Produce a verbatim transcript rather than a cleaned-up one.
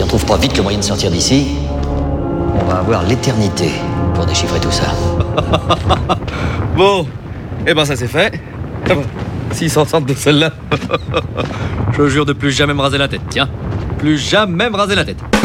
on trouve pas vite le moyen de sortir d'ici, on va avoir l'éternité pour déchiffrer tout ça. Bon, eh ben ça c'est fait. Eh ben, s'ils s'en sortent de celle-là, je jure de plus jamais me raser la tête, tiens. Plus jamais me raser la tête.